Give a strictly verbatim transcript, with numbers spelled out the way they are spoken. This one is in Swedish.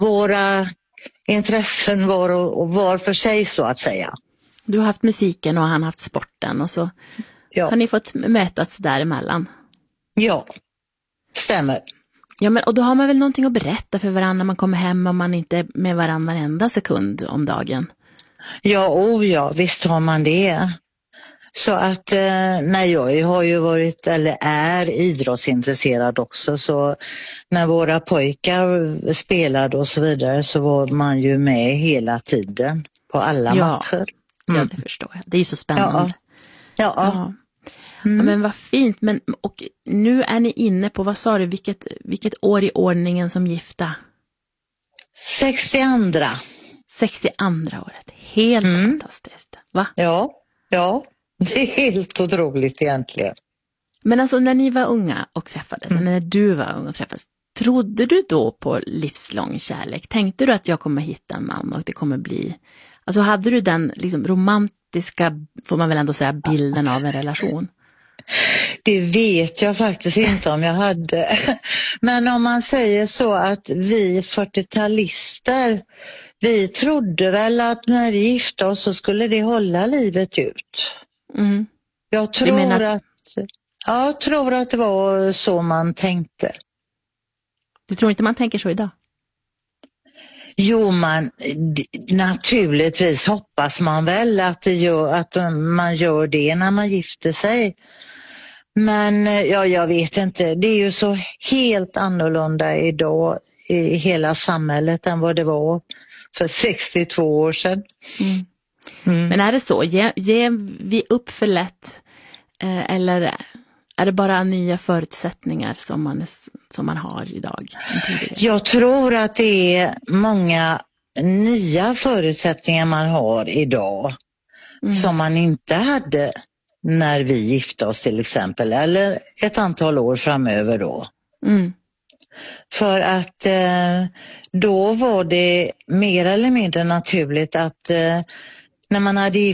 våra intressen var, och, och var för sig så att säga. Du har haft musiken och han har haft sporten och så Ja. har ni fått mötas däremellan. Ja, stämmer. Ja, men och då har man väl någonting att berätta för varandra när man kommer hem om man inte är med varandra varenda sekund om dagen. Ja, oh ja, visst har man det. Så att eh, nej, jag har ju varit eller är idrottsintresserad också, så när våra pojkar spelade och så vidare så var man ju med hela tiden på alla Ja. matcher. Mm. Mm. Ja, det förstår jag. Det är ju så spännande. Ja, ja. Ja. Mm. Ja, men vad fint. Men, och nu är ni inne på, vad sa du, vilket, vilket år i ordningen som gifta? sextioandra. sextioandra året. Helt Mm. fantastiskt. Va? Ja, ja. Det är helt otroligt egentligen. Men alltså när ni var unga och träffades, mm. eller när du var ung och träffades, trodde du då på livslång kärlek? Tänkte du att jag kommer hitta en man och det kommer bli... Alltså hade du den liksom romantiska, får man väl ändå säga, bilden av en relation? Det vet jag faktiskt inte om jag hade. Men om man säger så att vi fyrtiotalister, vi trodde väl att när vi gifte oss så skulle det hålla livet ut. Mm. Jag tror, menar... att, jag tror att det var så man tänkte. Du tror inte man tänker så idag? Jo, man, naturligtvis hoppas man väl att, det gör, att man gör det när man gifter sig. Men ja, jag vet inte, det är ju så helt annorlunda idag i hela samhället än vad det var för sextiotvå år sedan. Mm. Mm. Men är det så? Ger ge vi upp för lätt eh, eller är det bara nya förutsättningar som man, är, som man har idag? Jag tror att det är många nya förutsättningar man har idag mm. som man inte hade när vi gifte oss till exempel, eller ett antal år framöver då. Mm. För att eh, då var det mer eller mindre naturligt att eh, när man hade